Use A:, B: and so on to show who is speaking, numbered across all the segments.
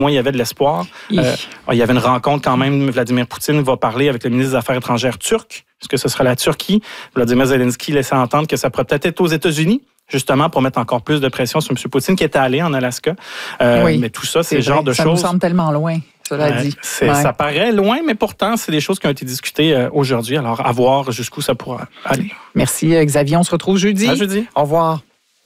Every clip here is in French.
A: Moi, il y avait de l'espoir. Il y avait une rencontre quand même. Vladimir Poutine va parler avec le ministre des Affaires étrangères turc, puisque ce sera la Turquie. Vladimir Zelensky laissait entendre que ça pourrait peut-être être aux États-Unis, justement pour mettre encore plus de pression sur M. Poutine, qui était allé en Alaska. Mais tout ça, c'est le genre de choses...
B: Ça nous semble tellement loin. Dit.
A: Ça paraît loin, mais pourtant, c'est des choses qui ont été discutées aujourd'hui. Alors, à voir jusqu'où ça pourra aller.
B: Merci, Xavier. On se retrouve jeudi.
A: À jeudi.
B: Au revoir.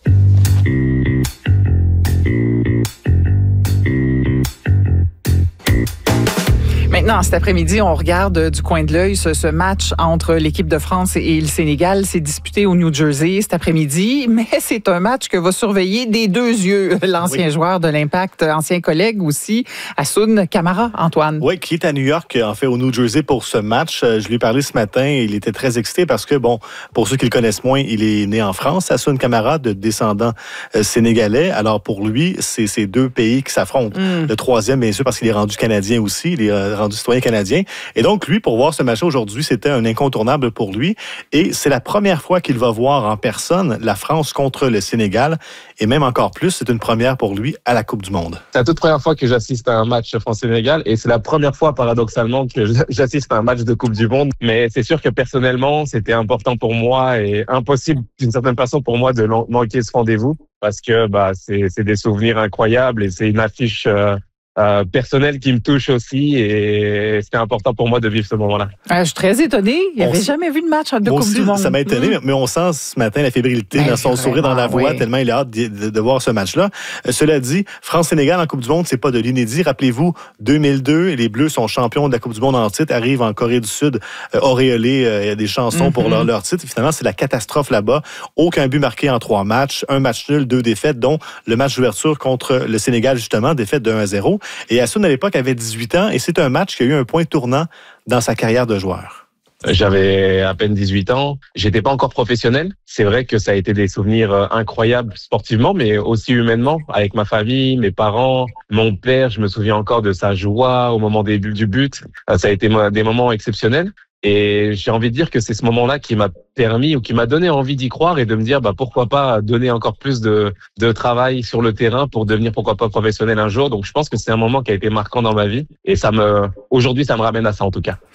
B: Maintenant, cet après-midi, on regarde du coin de l'œil ce match entre l'équipe de France et le Sénégal. C'est disputé au New Jersey cet après-midi, mais c'est un match que va surveiller des deux yeux l'ancien joueur de l'Impact, ancien collègue aussi, Hassoun Camara, Antoine.
C: Oui, qui est à New York, en fait, au New Jersey pour ce match. Je lui ai parlé ce matin et il était très excité parce que, bon, pour ceux qui le connaissent moins, il est né en France, Hassoun Camara, de descendants sénégalais. Alors, pour lui, c'est ces deux pays qui s'affrontent. Le troisième, bien sûr, parce qu'il est rendu canadien aussi. Il est rendu citoyen canadien. Et donc, lui, pour voir ce match aujourd'hui, c'était un incontournable pour lui. Et c'est la première fois qu'il va voir en personne la France contre le Sénégal. Et même encore plus, c'est une première pour lui à la Coupe du Monde.
D: C'est la toute première fois que j'assiste à un match France-Sénégal. Et c'est la première fois, paradoxalement, que j'assiste à un match de Coupe du Monde. Mais c'est sûr que personnellement, c'était important pour moi et impossible d'une certaine façon pour moi de manquer ce rendez-vous. Parce que c'est des souvenirs incroyables et c'est une affiche... personnel qui me touche aussi et c'était important pour moi de vivre ce moment-là.
B: Je suis très étonné. Il n'avait jamais vu de match de Coupe du Monde.
C: Ça m'a étonné, mais on sent ce matin la fébrilité dans son sourire, dans la voix, tellement il a hâte de voir ce match-là. Cela dit, France-Sénégal en Coupe du Monde, c'est pas de l'inédit. Rappelez-vous, 2002, les Bleus sont champions de la Coupe du Monde en titre, arrivent en Corée du Sud, auréolés, il y a des chansons pour leur titre. Et finalement, c'est la catastrophe là-bas. Aucun but marqué en 3 matchs, un match nul, 2 défaites, dont le match d'ouverture contre le Sénégal, justement, défaite de 1-0. Et Hassoun, à l'époque, avait 18 ans et c'est un match qui a eu un point tournant dans sa carrière de joueur.
D: J'avais à peine 18 ans. J'étais pas encore professionnel. C'est vrai que ça a été des souvenirs incroyables sportivement, mais aussi humainement, avec ma famille, mes parents, mon père. Je me souviens encore de sa joie au moment du but. Ça a été des moments exceptionnels. Et j'ai envie de dire que c'est ce moment-là qui m'a permis ou qui m'a donné envie d'y croire et de me dire pourquoi pas donner encore plus de travail sur le terrain pour devenir pourquoi pas professionnel un jour. Donc je pense que c'est un moment qui a été marquant dans ma vie et aujourd'hui ça me ramène à ça en tout cas.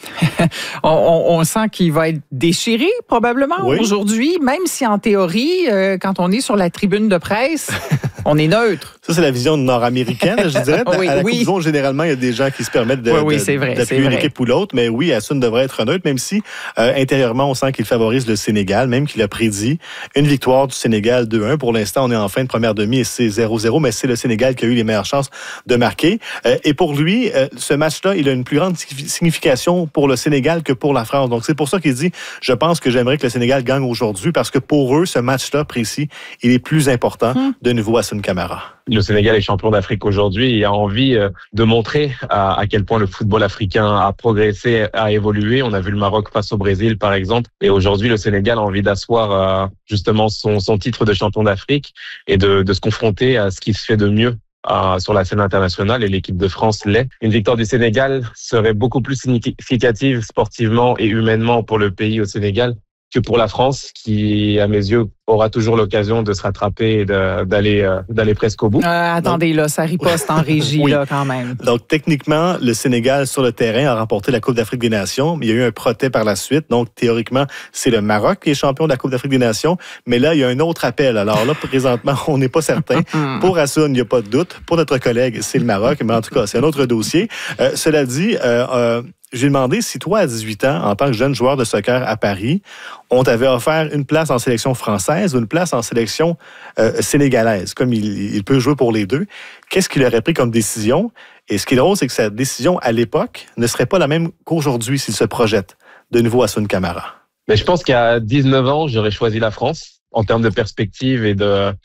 B: on sent qu'il va être déchiré probablement aujourd'hui, même si en théorie quand on est sur la tribune de presse, on est neutre.
C: Ça c'est la vision nord-américaine, je dirais. À la Coupe du Monde, généralement, il y a des gens qui se permettent d'appuyer une équipe ou l'autre, mais oui, Hassoun devrait être neutre, même si intérieurement on sent qu'il favorise le Sénégal, même qu'il a prédit une victoire du Sénégal 2-1. Pour l'instant, on est en fin de première demi et c'est 0-0, mais c'est le Sénégal qui a eu les meilleures chances de marquer. Et pour lui, ce match-là, il a une plus grande signification pour le Sénégal que pour la France. Donc, c'est pour ça qu'il dit, je pense que j'aimerais que le Sénégal gagne aujourd'hui, parce que pour eux, ce match-là précis, il est plus important de nouveau à Hassoun Camara.
D: Le Sénégal est champion d'Afrique aujourd'hui et a envie de montrer à quel point le football africain a progressé, a évolué. On a vu le Maroc face au Brésil, par exemple. Et aujourd'hui, le Sénégal a envie d'asseoir justement son titre de champion d'Afrique et de se confronter à ce qui se fait de mieux sur la scène internationale, et l'équipe de France l'est. Une victoire du Sénégal serait beaucoup plus significative sportivement et humainement pour le pays au Sénégal que pour la France, qui, à mes yeux, aura toujours l'occasion de se rattraper et d'aller presque au bout.
B: Attendez, là, ça riposte en régie, là, quand même.
C: Donc, techniquement, le Sénégal, sur le terrain, a remporté la Coupe d'Afrique des Nations, mais il y a eu un protêt par la suite. Donc, théoriquement, c'est le Maroc qui est champion de la Coupe d'Afrique des Nations, mais là, il y a un autre appel. Alors là, présentement, on n'est pas certain. Pour Hassoun, il n'y a pas de doute. Pour notre collègue, c'est le Maroc, mais en tout cas, c'est un autre dossier. Cela dit, j'ai demandé si toi, à 18 ans, en tant que jeune joueur de soccer à Paris, on t'avait offert une place en sélection française ou une place en sélection sénégalaise, comme il peut jouer pour les deux. Qu'est-ce qu'il aurait pris comme décision? Et ce qui est drôle, c'est que sa décision à l'époque ne serait pas la même qu'aujourd'hui s'il se projette de nouveau à Hassoun Camara.
D: Mais je pense qu'à 19 ans, j'aurais choisi la France. En termes de perspective et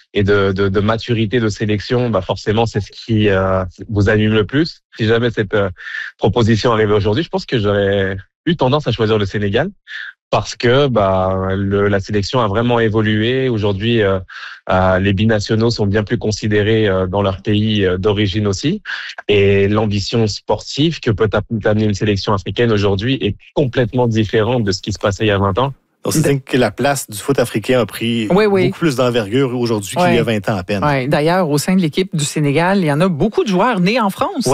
D: de maturité de sélection, forcément, c'est ce qui vous anime le plus. Si jamais cette proposition arrivait aujourd'hui, je pense que j'aurais eu tendance à choisir le Sénégal, parce que la sélection a vraiment évolué. Aujourd'hui, les binationaux sont bien plus considérés dans leur pays d'origine aussi. Et l'ambition sportive que peut amener une sélection africaine aujourd'hui est complètement différente de ce qui se passait il y a 20 ans.
C: Donc, c'est dire que la place du foot africain a pris beaucoup plus d'envergure aujourd'hui qu'il y a 20 ans à peine.
B: D'ailleurs, au sein de l'équipe du Sénégal, il y en a beaucoup de joueurs nés en France.